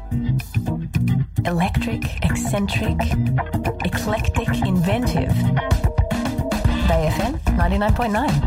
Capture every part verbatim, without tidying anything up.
Electric, eccentric, eclectic, inventive. Bay F M ninety-nine point nine.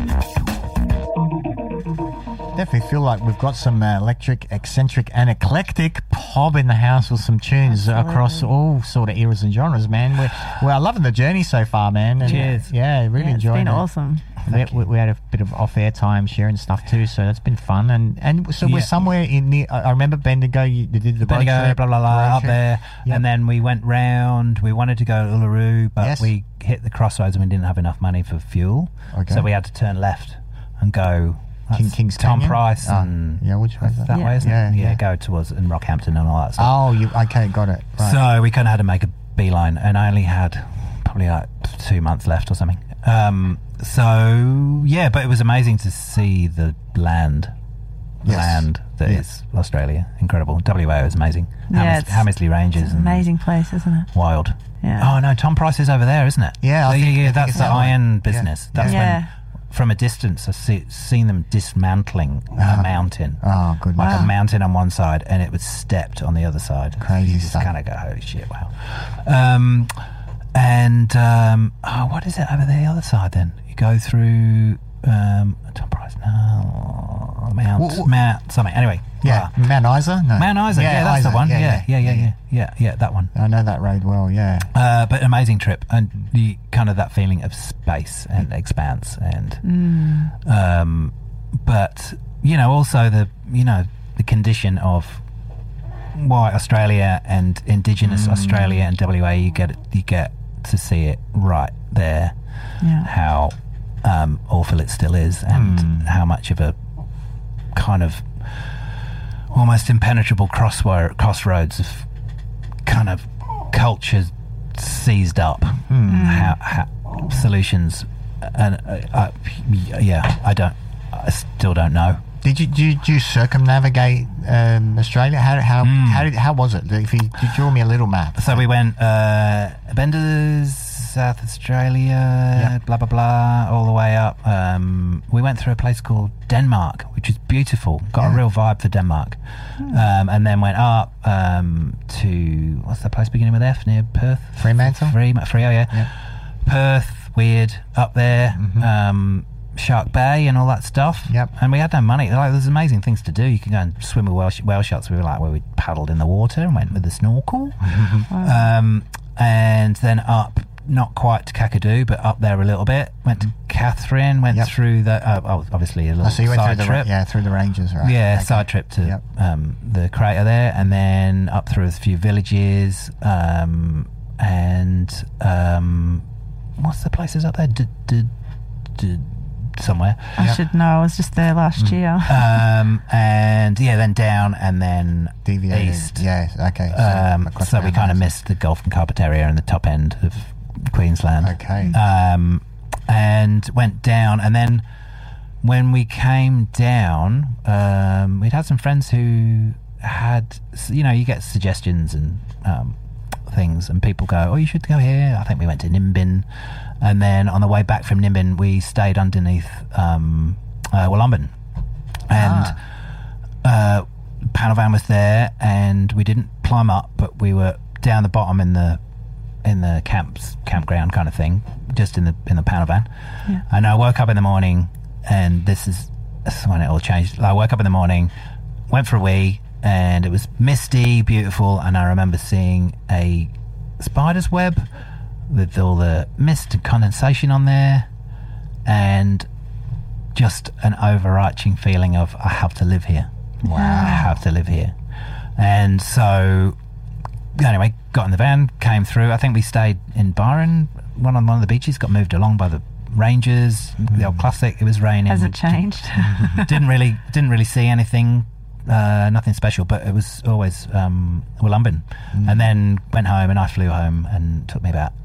Definitely feel like we've got some uh, electric, eccentric and eclectic pop in the house with some tunes Absolutely. across all sort of eras and genres, man. We're, we're loving the journey so far, man. And, Cheers. Uh, yeah, really Yeah, it's enjoying been it. awesome. We, we, we had a bit of off-air time sharing stuff too, so that's been fun. And and so Yeah. we're somewhere in the. I I remember Bendigo. You did the road Bendigo, trip, blah blah blah, road up trip. there, Yep. and then we went round. We wanted to go to Uluru, but Yes. we hit the crossroads and we didn't have enough money for fuel, Okay. so we had to turn left and go. King, that's King's Tom Canyon? Price Ah, and yeah, which way is that? that Yeah. way, isn't Yeah, it? yeah. go towards and Rockhampton and all that stuff. Oh, you okay? Got it. Right. So we kind of had to make a beeline, and I only had probably like two months left or something. Um, so yeah, but it was amazing to see the land, Yes. land that Yeah. is Australia. Incredible. W A was amazing. Yeah, Hammers- it's- Hammersley Ranges, It's an and amazing place, isn't it? wild. Yeah. Oh no, Tom Price is over there, isn't it? Yeah, I yeah, think- I yeah. think That's it's the that way. iron Yeah. business. That's Yeah. when, from a distance, I've see, seen them dismantling Ah. a mountain. Oh, good. Like Wow. a mountain on one side, and it was stepped on the other side. Crazy You just stuff. kind of go, holy shit, wow. Um, and um, oh, what is it over there, the other side? Then you go through um, Tom Price, no, Mount, What- what- Mount, something. Anyway, Yeah, uh, Mount Isa. No, Mount Isa. Yeah, that's Isa. the one. Yeah, yeah, yeah, yeah, yeah, yeah, yeah, that one. I know that road well. Yeah. Uh, but amazing trip, and the kind of that feeling of space and expanse, and Mm. um, but you know, also the you know the condition of why Australia and Indigenous Mm. Australia and W A, you get you get to see it right there, Yeah. how um, awful it still is, and Mm. how much of a kind of almost impenetrable crosswire, crossroads of kind of cultures seized up. Mm. How, how solutions and uh, uh, yeah, I don't, I still don't know. Did you, did you, did you circumnavigate um, Australia? How how Mm. how did how was it? If you, you draw me a little map. So we went uh, Benders, South Australia, Yeah. blah blah blah, all the way up. Um, we went through a place called Denmark, which is beautiful. Got Yeah. a real vibe for Denmark. Um, and then went up um, to what's that place beginning with F near Perth? Fremantle? Free, Free, oh yeah. Yeah. Perth, weird up there. Mhm. Um, Shark Bay and all that stuff. Yep. And we had no money. Like, there's amazing things to do. You can go and swim with whale, sh- whale sharks. We were like, where we paddled in the water and went with the snorkel. Um, and then up, not quite to Kakadu, but up there a little bit. Went to Catherine. Went Yep. through the. Uh, oh, obviously a little Oh, so you went side through the ra- trip. yeah through the ranges, right? Yeah, Okay. side trip to Yep. um, the crater there, and then up through a few villages, um, and um, what's the places up there? D- d- d- somewhere. I Yep. should know. I was just there last year. Um, and yeah, then down and then Deviated. east. Yeah. Okay. Um, across so the we kind of mountains. missed the Gulf and Carpentaria and the top end of Queensland. Okay. Um, and went down, and then when we came down, um, we'd had some friends who had, you know, you get suggestions and um, things, and people go, "Oh, you should go here." I think we went to Nimbin, and then on the way back from Nimbin, we stayed underneath um, uh, Wollumben, and uh, panel van was there, and we didn't climb up, but we were down the bottom in the in the camps campground kind of thing, just in the in the panel van. Yeah. And I woke up in the morning, and this is, this is when it all changed. I woke up in the morning, went for a wee, and it was misty, beautiful, and I remember seeing a spider's web with all the mist and condensation on there, and just an overarching feeling of, I have to live here. Wow. I have to live here. And so anyway, got in the van, came through. I think we stayed in Byron, one on one of the beaches, got moved along by the rangers, the old classic. It was raining. Has it changed? didn't really didn't really see anything, uh, nothing special, but it was always um, Wollumben. Mm. And then went home, and I flew home, and it took me about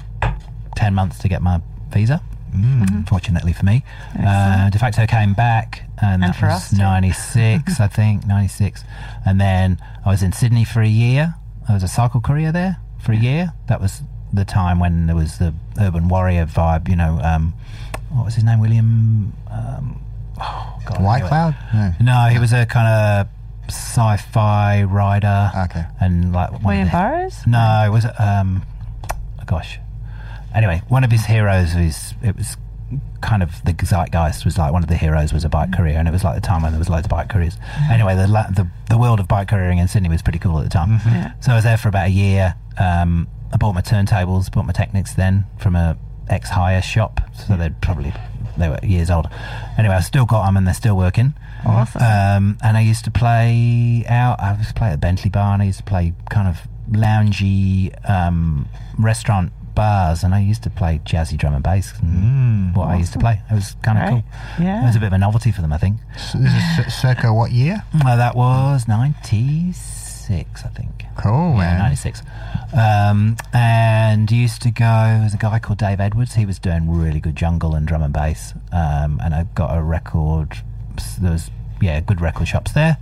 ten months to get my visa. Mm. Fortunately for me, uh, de facto came back, and, And that for was us too. ninety-six, I think, ninety-six. And then I was in Sydney for a year. I was a cycle courier there for a year. That was the time when there was the urban warrior vibe, you know. Um, what was his name? William. Um, oh God, I White knew it. Cloud? No. No, he was a kind of sci-fi writer. Okay. And like one William of the, Burroughs? No, it was um, oh gosh. Anyway, one of his heroes was it was kind of the zeitgeist was like one of the heroes was a bike courier, and it was like the time when there was loads of bike couriers. Anyway, the la- the the world of bike couriering in Sydney was pretty cool at the time. Yeah. So I was there for about a year. Um, I bought my turntables, bought my Technics then from a ex-hire shop, so they'd probably they were years old. Anyway, I still got them and they're still working. Awesome. Um, and I used to play out. I used to play at the Bentley Bar, and I used to play kind of loungy um, restaurant bars, and I used to play jazzy drum and bass. And Mm, what I used to play, it was kind of Right. cool. Yeah. It was a bit of a novelty for them, I think. So this is cir- circa what year? Uh, that was ninety-six, I think. Cool, Yeah, man. ninety-six. Um, and used to go, there was a guy called Dave Edwards. He was doing really good jungle and drum and bass. Um, and I got a record, there was, yeah, good record shops there.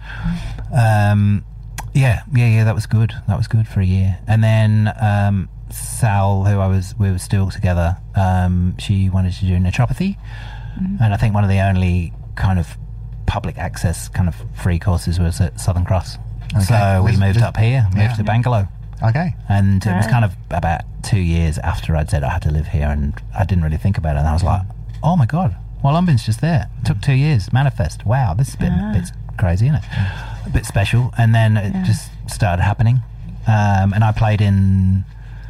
Um, yeah, yeah, yeah, that was good. That was good for a year. And then um, Sal, who I was, we were still together, um, she wanted to do naturopathy. Mm-hmm. And I think one of the only kind of public access kind of free courses was at Southern Cross. Okay. So we This- moved this- up here, moved yeah. to Bangalore. Okay. And it was Right. kind of about two years after I'd said I had to live here, and I didn't really think about it. And I was like, oh my God, Wollumbin's just there. It took two years. Manifest. Wow, this has been Ah. a bit crazy, isn't it? A bit special. And then it Yeah. just started happening. Um, and I played in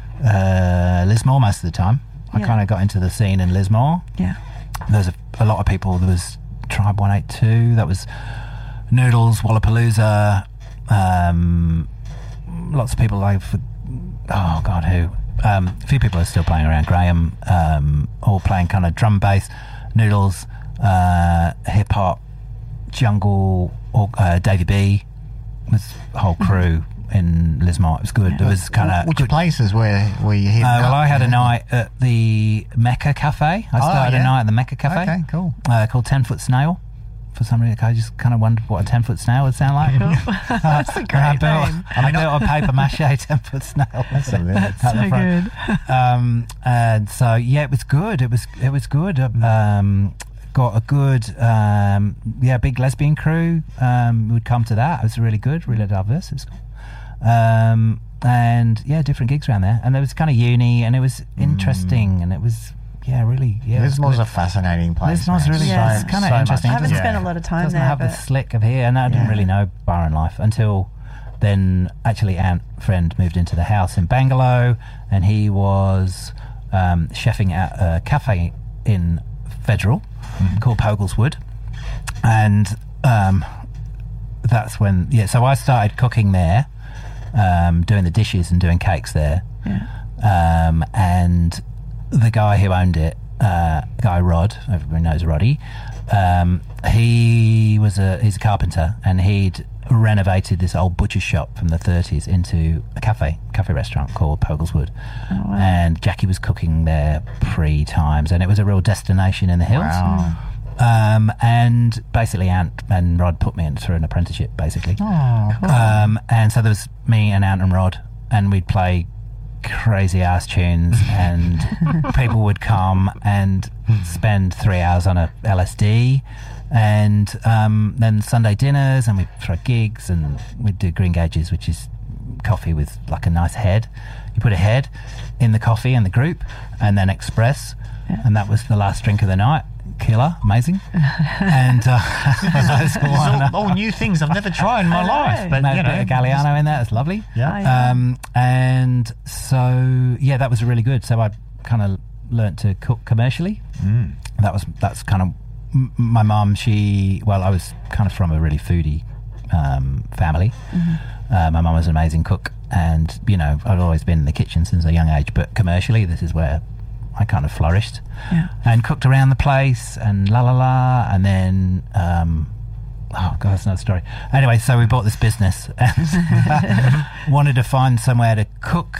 uh, Lismore most of the time. I Yeah. kind of got into the scene in Lismore. Yeah. There's a, a lot of people. There was Tribe one eighty-two. That was Noodles, Wallapalooza. Um, lots of people like, oh God, who? Um, a few people are still playing around. Graham, um, all playing kind of drum bass, Noodles, uh, hip hop, jungle, or, uh, Davey B. This whole crew in Lismore. It was good. It was kind of Which good. places were, were you hitting Uh, well, up? I had a night at the Mecca Cafe. I started yeah. a night at the Mecca Cafe. Okay, cool. Uh, called Ten Foot Snail. For some reason, I just kind of wondered what a ten foot snail would sound like. That's a And I great built, name. I built a paper mache ten foot snail. That's a bit- at the So front. good. Um, and so yeah, it was good. It was it was good. Um, got a good um, yeah big lesbian crew. Um, would come to that. It was really good, really diverse. It was cool. Um, and yeah, different gigs around there. And there was kind of uni, and it was interesting, and it was yeah really yeah. it was Lismore's good. a fascinating place. Lismore's man. really Yeah. it's kind of so interesting. much I haven't to do. spent a lot of time doesn't there, have the but slick of here, and I didn't Yeah. really know barren life until then. Actually, Ant friend moved into the house in Bangalore, and he was um, chefing at a cafe in Federal called Pogelswood, and um, that's when yeah. So I started cooking there, um, doing the dishes and doing cakes there, yeah. um, and the guy who owned it, uh, guy Rod, everybody knows Roddy, um, he was a he's a carpenter, and he'd renovated this old butcher shop from the thirties into a cafe, cafe restaurant called Pogelswood. Oh, wow. And Jackie was cooking there pre times, and it was a real destination in the hills. Wow. Um, and basically, Ant and Rod put me in through an apprenticeship, basically. Oh, Um, and so there was me and Ant and Rod, and we'd play crazy ass tunes, and people would come and spend three hours on a L S D, and um, then Sunday dinners, and we'd throw gigs, and we'd do green gauges, which is coffee with like a nice head. You put a head in the coffee in the group, and then espresso, Yeah. and that was the last drink of the night. Killer, amazing. And uh, those were one- all, all new things I've never tried in my I life. know. But Maybe you a bit know, of Galliano in there. It's lovely. Yeah. Oh, yeah. Um, and so yeah, that was really good. So I kind of learnt to cook commercially. Mm. That was that's kind of m- my mum. She well, I was kind of from a really foodie um, family. Mm-hmm. Uh, my mum was an amazing cook, and you know I've always been in the kitchen since a young age. But commercially, this is where I kind of flourished. Yeah. And cooked around the place and la la la, and then um, oh god, that's another story. Anyway, so we bought this business and wanted to find somewhere to cook